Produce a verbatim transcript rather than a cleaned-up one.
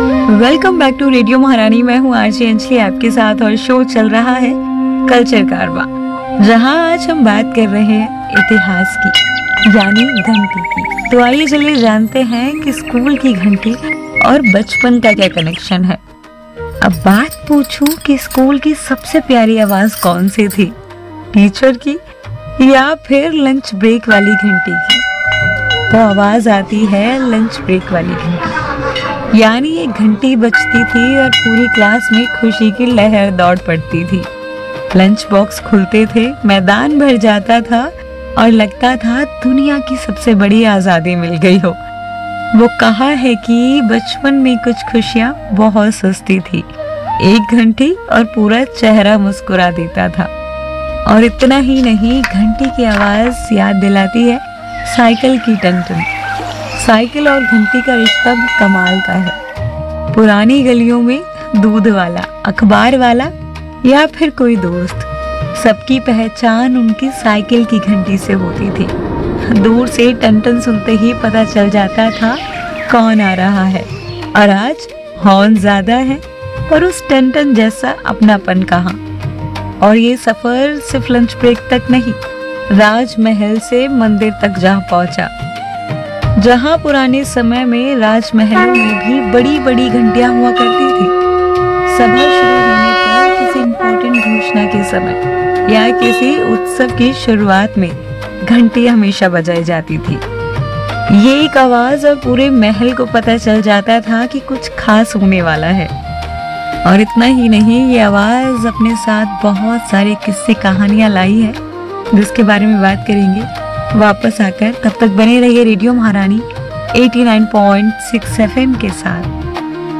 Welcome back to radio महारानी। मैं हूँ आरजे अंजलि आपके साथ और शो चल रहा है कल्चर कारवा, जहाँ आज हम बात कर रहे हैं इतिहास की, यानी घंटी की। तो आइए चलिए जानते हैं कि स्कूल की घंटी और बचपन का क्या कनेक्शन है। अब बात पूछूं कि स्कूल की सबसे प्यारी आवाज कौन सी थी, टीचर की या फिर लंच ब्रेक वाली घंटी की? तो आवाज आती है लंच ब्रेक वाली घंटी, यानी एक घंटी बजती थी और पूरी क्लास में खुशी की लहर दौड़ पड़ती थी। लंच बॉक्स खुलते थे, मैदान भर जाता था और लगता था दुनिया की सबसे बड़ी आजादी मिल गई हो। वो कहा है कि बचपन में कुछ खुशियां बहुत सस्ती थी, एक घंटी और पूरा चेहरा मुस्कुरा देता था। और इतना ही नहीं, घंटी की आवाज याद दिलाती है साइकिल की टन-टन। साइकिल और घंटी का रिश्ता भी कमाल का है। पुरानी गलियों में दूध वाला, अखबार वाला या फिर कोई दोस्त, सबकी पहचान उनकी साइकिल की घंटी से होती थी। दूर से टन-टन सुनते ही पता चल जाता था कौन आ रहा है। और आज हॉर्न ज्यादा है और उस टन-टन जैसा अपनापन कहाँ। और ये सफर सिर्फ लंच ब्रेक तक नहीं, राजमहल से मंदिर तक जा पहुंचा, जहां पुराने समय में राजमहलों में भी बड़ी बड़ी घंटियां हुआ करती थी। सभा शुरू होने पर, किसी इम्पोर्टेंट घोषणा के समय या किसी उत्सव की शुरुआत में घंटी हमेशा बजाई जाती थी। ये एक आवाज और पूरे महल को पता चल जाता था कि कुछ खास होने वाला है। और इतना ही नहीं, ये आवाज अपने साथ बहुत सारे किस्से कहानियां लाई है, जिसके बारे में बात करेंगे वापस आकर। तब तक बने रहिए रेडियो महारानी eighty nine point six F M के साथ।